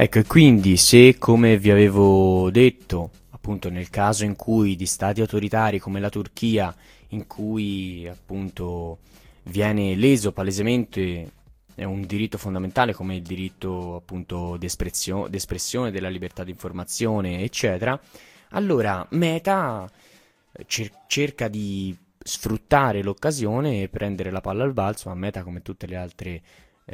Ecco, e quindi se, come vi avevo detto, appunto nel caso in cui di stati autoritari come la Turchia, in cui appunto viene leso palesemente un diritto fondamentale come il diritto appunto d'espressione della libertà di informazione, eccetera, allora Meta cerca di sfruttare l'occasione e prendere la palla al balzo, ma Meta, come tutte le altre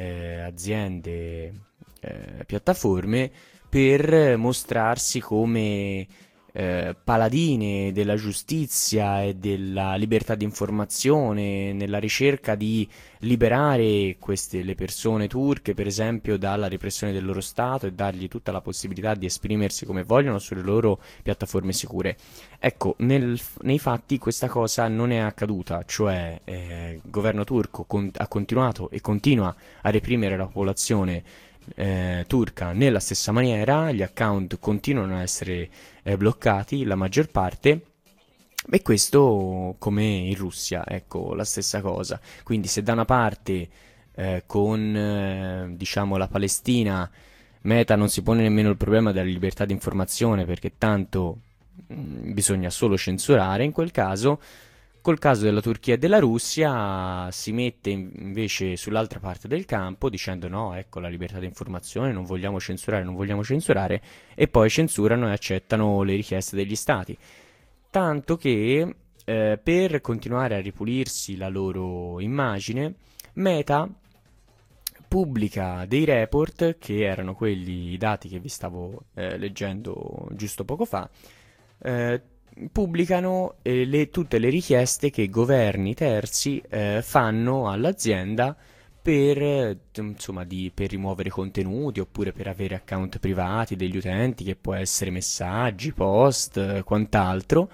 aziende, piattaforme, per mostrarsi come paladine della giustizia e della libertà di informazione, nella ricerca di liberare le persone turche, per esempio, dalla repressione del loro Stato e dargli tutta la possibilità di esprimersi come vogliono sulle loro piattaforme sicure. Ecco, nei fatti questa cosa non è accaduta, cioè il governo turco ha continuato e continua a reprimere la popolazione turca nella stessa maniera, gli account continuano a essere bloccati, la maggior parte, e questo come in Russia, ecco, la stessa cosa. Quindi se da una parte con diciamo la Palestina Meta non si pone nemmeno il problema della libertà di informazione perché tanto bisogna solo censurare, in quel caso col caso della Turchia e della Russia si mette invece sull'altra parte del campo dicendo no, ecco la libertà di informazione, non vogliamo censurare, non vogliamo censurare, e poi censurano e accettano le richieste degli stati. Tanto che per continuare a ripulirsi la loro immagine, Meta pubblica dei report che erano quelli, i dati che vi stavo leggendo giusto poco fa, eh, pubblicano tutte le richieste che governi terzi fanno all'azienda per, insomma, per rimuovere contenuti oppure per avere account privati degli utenti, che può essere messaggi, post, quant'altro,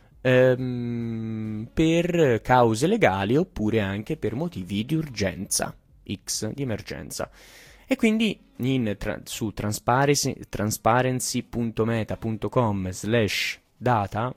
per cause legali oppure anche per motivi di urgenza, X, di emergenza. E quindi su transparency.meta.com/data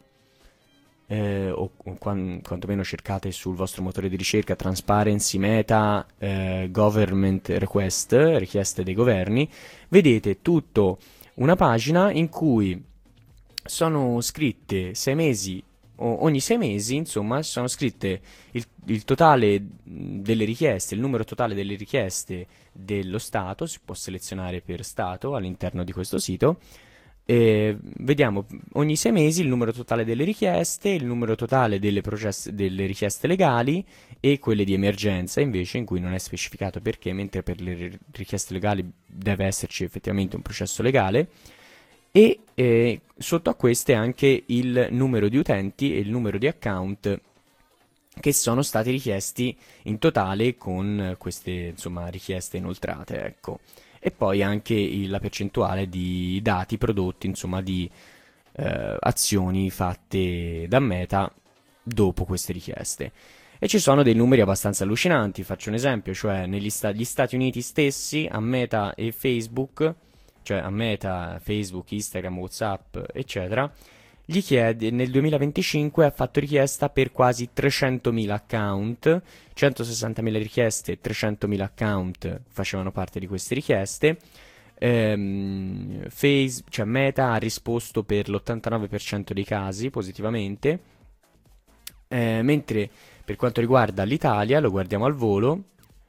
o quantomeno cercate sul vostro motore di ricerca Transparency Meta Government Request, richieste dei governi, vedete tutto una pagina in cui sono scritte 6 mesi, ogni 6 mesi, insomma, sono scritte il totale delle richieste, il numero totale delle richieste dello Stato, si può selezionare per Stato all'interno di questo sito. Vediamo ogni 6 mesi il numero totale delle richieste, il numero totale delle richieste legali e quelle di emergenza, invece, in cui non è specificato perché, mentre per le richieste legali deve esserci effettivamente un processo legale. E sotto a queste anche il numero di utenti e il numero di account che sono stati richiesti in totale con queste, insomma, richieste inoltrate, ecco. E poi anche la percentuale di dati prodotti, insomma, di azioni fatte da Meta dopo queste richieste. E ci sono dei numeri abbastanza allucinanti, faccio un esempio, cioè gli Stati Uniti stessi, a Meta e Facebook, cioè a Meta, Facebook, Instagram, WhatsApp, eccetera, gli chiede, nel 2025 ha fatto richiesta per quasi 300.000 account, 160.000 richieste, 300.000 account facevano parte di queste richieste. Cioè Meta ha risposto per l'89% dei casi positivamente, mentre per quanto riguarda l'Italia, lo guardiamo al volo,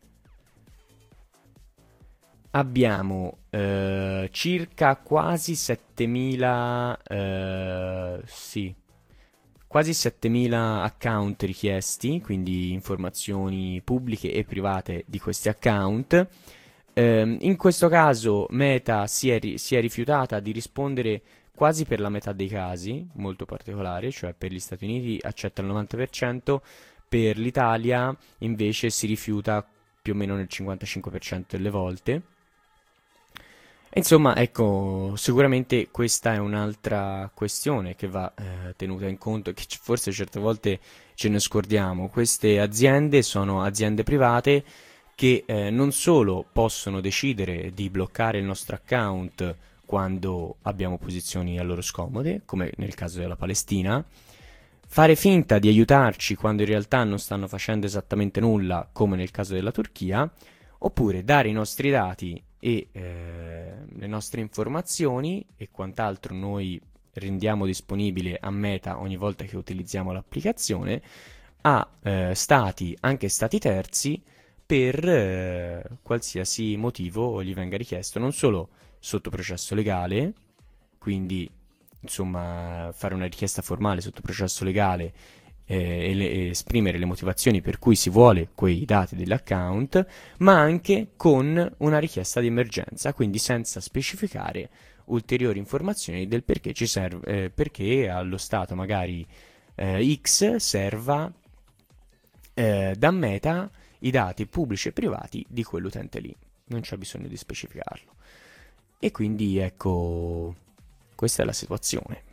abbiamo circa quasi 7.000, sì, quasi 7.000 account richiesti, quindi informazioni pubbliche e private di questi account. In questo caso Meta si è rifiutata di rispondere quasi per la metà dei casi, molto particolare, cioè per gli Stati Uniti accetta il 90%, per l'Italia invece si rifiuta più o meno nel 55% delle volte. Insomma, ecco, sicuramente questa è un'altra questione che va tenuta in conto e che forse certe volte ce ne scordiamo. Queste aziende sono aziende private che non solo possono decidere di bloccare il nostro account quando abbiamo posizioni a loro scomode, come nel caso della Palestina, fare finta di aiutarci quando in realtà non stanno facendo esattamente nulla, come nel caso della Turchia, oppure dare i nostri dati e le nostre informazioni e quant'altro noi rendiamo disponibile a Meta ogni volta che utilizziamo l'applicazione a stati, anche stati terzi, per qualsiasi motivo gli venga richiesto, non solo sotto processo legale, quindi insomma fare una richiesta formale sotto processo legale e esprimere le motivazioni per cui si vuole quei dati dell'account, ma anche con una richiesta di emergenza, quindi senza specificare ulteriori informazioni del perché ci serve, perché allo stato magari X serva da Meta i dati pubblici e privati di quell'utente lì. Non c'è bisogno di specificarlo. E quindi ecco, questa è la situazione.